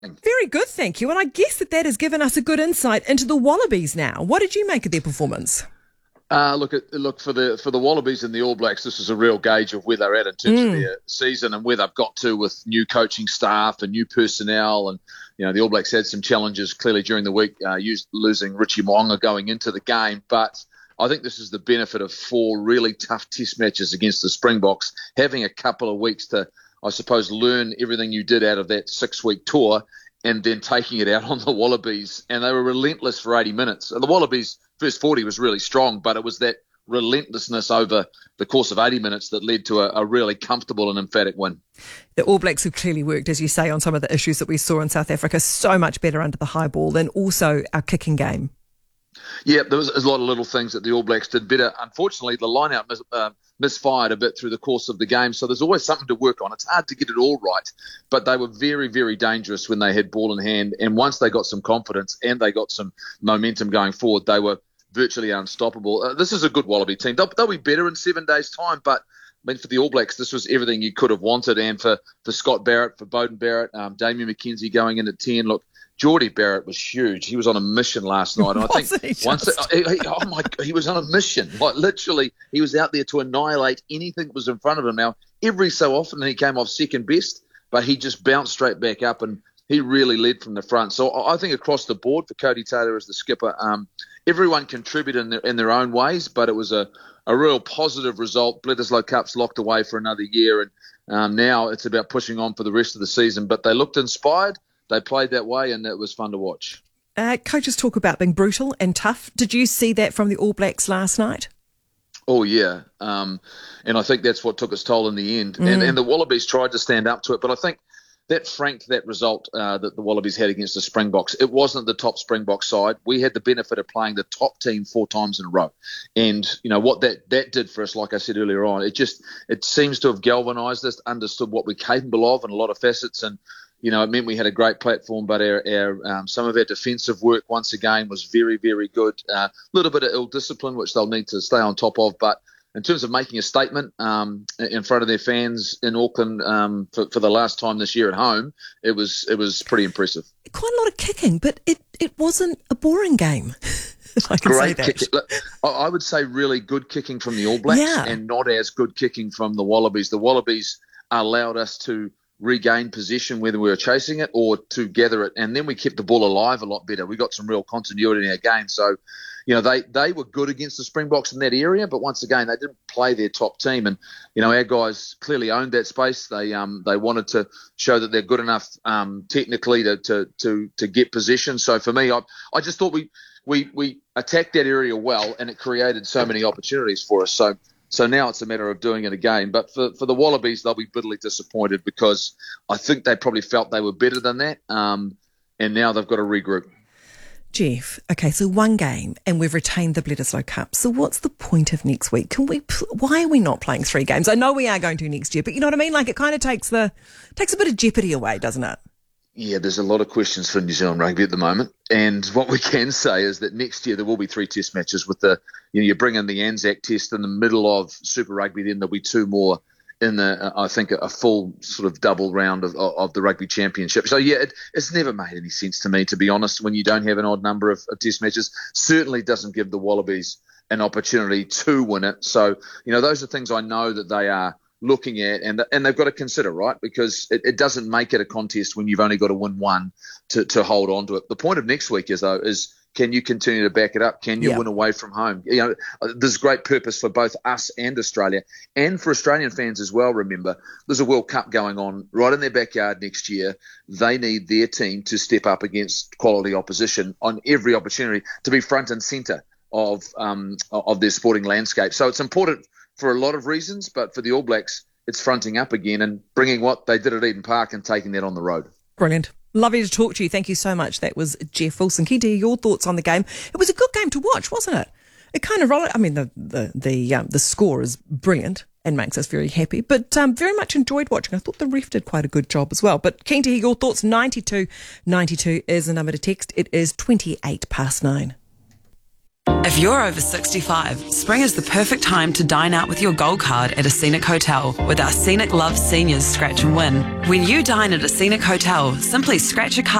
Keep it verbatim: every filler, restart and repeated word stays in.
Very good, thank you. And I guess that that has given us a good insight into the Wallabies now. What did you make of their performance? Uh, look, at, look for the for the Wallabies and the All Blacks, this is a real gauge of where they're at in terms mm. of their season and where they've got to with new coaching staff and new personnel. And, you know, the All Blacks had some challenges clearly during the week, uh, used, losing Richie Mo'unga going into the game. But I think this is the benefit of four really tough test matches against the Springboks, having a couple of weeks to, I suppose, learn everything you did out of that six-week tour and then taking it out on the Wallabies. And they were relentless for eighty minutes. The Wallabies' first forty was really strong, but it was that relentlessness over the course of eighty minutes that led to a, a really comfortable and emphatic win. The All Blacks have clearly worked, as you say, on some of the issues that we saw in South Africa, so much better under the high ball, and also our kicking game. Yeah, there was a lot of little things that the All Blacks did better. Unfortunately, the line-out mis- uh, misfired a bit through the course of the game, so there's always something to work on. It's hard to get it all right, but they were very, very dangerous when they had ball in hand, and once they got some confidence and they got some momentum going forward, they were virtually unstoppable. Uh, this is a good Wallaby team. They'll, they'll be better in seven days' time, but I mean, for the All Blacks, this was everything you could have wanted, and for, for Scott Barrett, for Beauden Barrett, um, Damien McKenzie going in at ten, look, Geordie Barrett was huge. He was on a mission last night. And I think once it, he, he, oh my, he was on a mission. Like literally, he was out there to annihilate anything that was in front of him. Now, every so often he came off second best, but he just bounced straight back up and he really led from the front. So I think across the board for Cody Taylor as the skipper, um, everyone contributed in their, in their own ways, but it was a, a real positive result. Bledisloe Cup's locked away for another year, and um, now it's about pushing on for the rest of the season. But they looked inspired. They played that way, and it was fun to watch. Uh, coaches talk about being brutal and tough. Did you see that from the All Blacks last night? Oh, yeah. Um, and I think that's what took its toll in the end. Mm. And, and the Wallabies tried to stand up to it, but I think that franked that result uh, that the Wallabies had against the Springboks. It wasn't the top Springbok side. We had the benefit of playing the top team four times in a row. And, you know, what that, that did for us, like I said earlier on, it just it seems to have galvanised us, understood what we're capable of in a lot of facets, and you know, it meant we had a great platform, but our, our um, some of our defensive work, once again, was very, very good. A uh, little bit of ill discipline, which they'll need to stay on top of. But in terms of making a statement um, in front of their fans in Auckland um, for, for the last time this year at home, it was it was pretty impressive. Quite a lot of kicking, but it, it wasn't a boring game. I can Great say that. Kick. Look, I would say really good kicking from the All Blacks, yeah. and not as good kicking from the Wallabies. The Wallabies allowed us to regain possession whether we were chasing it or to gather it, and then we kept the ball alive a lot better. We got some real continuity in our game. So, you know, they, they were good against the Springboks in that area, but once again, they didn't play their top team. And, you know, our guys clearly owned that space. They um they wanted to show that they're good enough um technically to to to, to get possession. So for me, I I just thought we, we, we attacked that area well, and it created so many opportunities for us. So So now it's a matter of doing it again. But for, for the Wallabies, they'll be bitterly disappointed because I think they probably felt they were better than that, um, and now they've got to regroup. Jeff, okay, so one game and we've retained the Bledisloe Cup. So what's the point of next week? Can we? Why are we not playing three games? I know we are going to next year, but you know what I mean? Like it kind of takes the takes a bit of jeopardy away, doesn't it? Yeah, there's a lot of questions for New Zealand rugby at the moment. And what we can say is that next year there will be three test matches with the, you know, you bring in the Anzac test in the middle of Super Rugby, then there'll be two more in the, uh, I think, a, a full sort of double round of, of the Rugby Championship. So, yeah, it, it's never made any sense to me, to be honest, when you don't have an odd number of, of test matches. Certainly doesn't give the Wallabies an opportunity to win it. So, you know, those are things I know that they are looking at, and and they've got to consider, right? Because it, it doesn't make it a contest when you've only got to win one to, to hold on to it. The point of next week is, though, is can you continue to back it up? Can you yeah. win away from home? You know, there's great purpose for both us and Australia, and for Australian fans as well. Remember, there's a World Cup going on right in their backyard next year. They need their team to step up against quality opposition on every opportunity to be front and centre of um, of their sporting landscape. So it's important for a lot of reasons, but for the All Blacks, it's fronting up again and bringing what they did at Eden Park and taking that on the road. Brilliant. Lovely to talk to you. Thank you so much. That was Jeff Wilson. Keen to hear your thoughts on the game. It was a good game to watch, wasn't it? It kind of rolled. I mean, the the the, um, the score is brilliant and makes us very happy, but um, very much enjoyed watching. I thought the ref did quite a good job as well. But keen to hear your thoughts. ninety-two ninety-two is the number to text. It is twenty-eight past nine. If you're over sixty-five, spring is the perfect time to dine out with your Gold Card at a Scenic Hotel with our Scenic Love Seniors Scratch and Win. When you dine at a Scenic Hotel, simply scratch a card